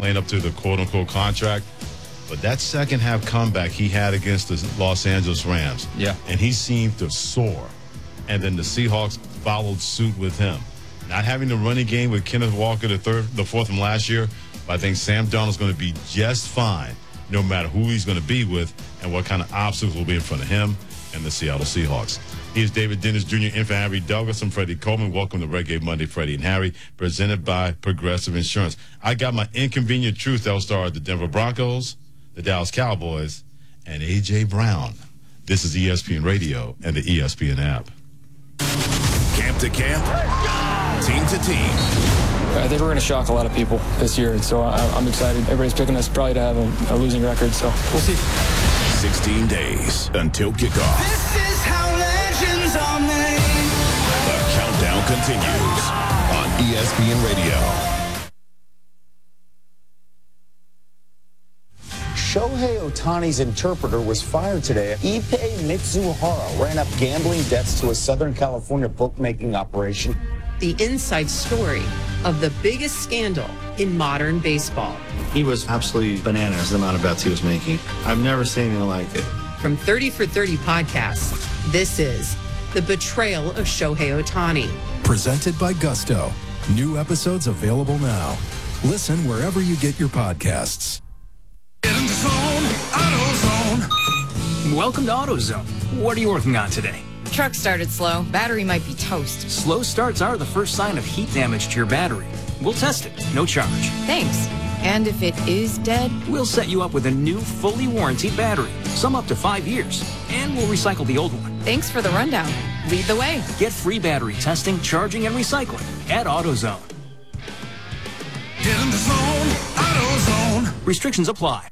playing up to the quote-unquote contract. But that second half comeback he had against the Los Angeles Rams, and he seemed to soar. And then the Seahawks followed suit with him. Not having the running game with Kenneth Walker, the fourth from last year, but I think Sam Darnold's going to be just fine no matter who he's going to be with and what kind of obstacles will be in front of him and the Seattle Seahawks. Here's David Dennis Jr. in for Harry Douglas. I'm Freddie Coleman. Welcome to Reggae Monday, Freddie and Harry, presented by Progressive Insurance. I got my inconvenient truth that will star the Denver Broncos, the Dallas Cowboys, and A.J. Brown. This is ESPN Radio and the ESPN app. Camp to camp, team to team. I think we're going to shock a lot of people this year, so I'm excited. Everybody's picking us probably to have a losing record, so we'll see. 16 days until kickoff. This is how legends are made. The countdown continues on ESPN Radio. Shohei Ohtani's interpreter was fired today. Ippei Mitsuhara ran up gambling debts to a Southern California bookmaking operation. The inside story of the biggest scandal in modern baseball. He was absolutely bananas, the amount of bets he was making. I've never seen anything like it. From 30 for 30 podcasts, this is The Betrayal of Shohei Ohtani. Presented by Gusto. New episodes available now. Listen wherever you get your podcasts. Get in the zone, AutoZone. Welcome to AutoZone. What are you working on today? Truck started slow. Battery might be toast. Slow starts are the first sign of heat damage to your battery. We'll test it, no charge. Thanks. And if it is dead? We'll set you up with a new, fully warranted battery, some up to 5 years, and we'll recycle the old one. Thanks for the rundown. Lead the way. Get free battery testing, charging, and recycling at AutoZone. Get in the zone, AutoZone. Restrictions apply.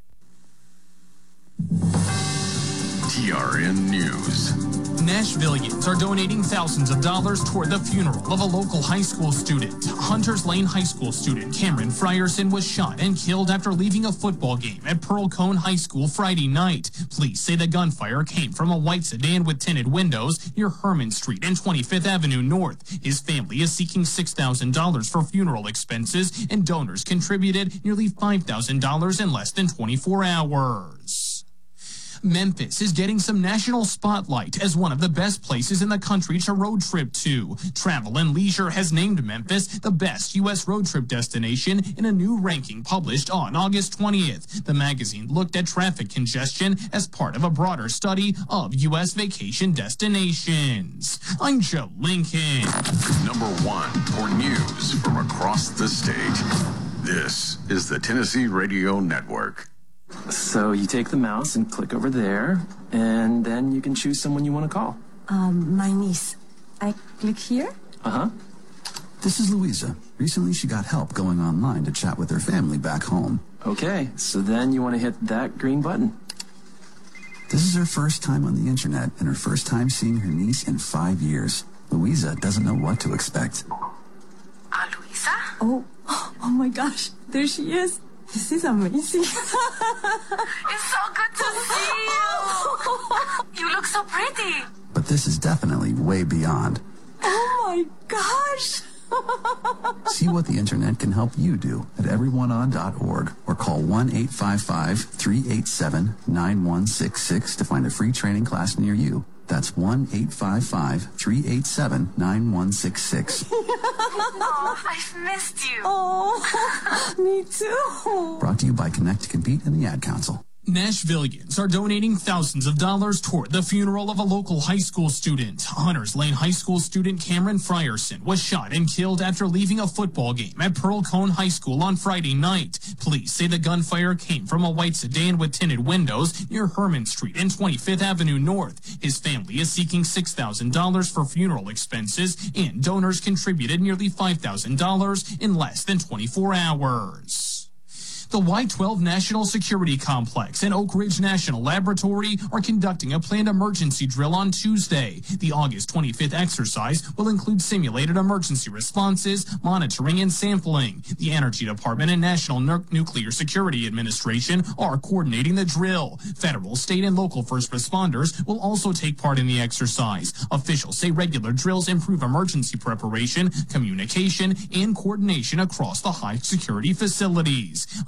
TRN News. Nashvillians are donating thousands of dollars toward the funeral of a local high school student. Hunters Lane High School student Cameron Frierson was shot and killed after leaving a football game at Pearl Cone High School Friday night. Police say the gunfire came from a white sedan with tinted windows near Herman Street and 25th Avenue North. His family is seeking $6,000 for funeral expenses, and donors contributed nearly $5,000 in less than 24 hours. Memphis is getting some national spotlight as one of the best places in the country to road trip to. Travel and Leisure has named Memphis the best U.S. road trip destination in a new ranking published on August 20th. The magazine looked at traffic congestion as part of a broader study of U.S. vacation destinations. I'm Joe Lincoln. Number one for news from across the state. This is the Tennessee Radio Network. So you take the mouse and click over there, and then you can choose someone you want to call. My niece. I click here? Uh-huh. This is Louisa. Recently, she got help going online to chat with her family back home. Okay, so then you want to hit that green button. This is her first time on the internet and her first time seeing her niece in 5 years. Louisa doesn't know what to expect. Louisa? Oh my gosh. There she is. This is amazing. It's so good to see you. You look so pretty. But this is definitely way beyond. Oh my gosh. See what the internet can help you do at everyoneon.org or call 1-855-387-9166 to find a free training class near you. That's 1-855-387-9166. Oh, I've missed you. Oh, me too. Brought to you by Connect to Compete and the Ad Council. Nashvillians are donating thousands of dollars toward the funeral of a local high school student. Hunters Lane High School student Cameron Frierson was shot and killed after leaving a football game at Pearl Cone High School on Friday night. Police say the gunfire came from a white sedan with tinted windows near Herman Street and 25th Avenue North. His family is seeking $6,000 for funeral expenses, and donors contributed nearly $5,000 in less than 24 hours. The Y-12 National Security Complex and Oak Ridge National Laboratory are conducting a planned emergency drill on Tuesday. The August 25th exercise will include simulated emergency responses, monitoring, and sampling. The Energy Department and National Nuclear Security Administration are coordinating the drill. Federal, state, and local first responders will also take part in the exercise. Officials say regular drills improve emergency preparation, communication, and coordination across the high security facilities.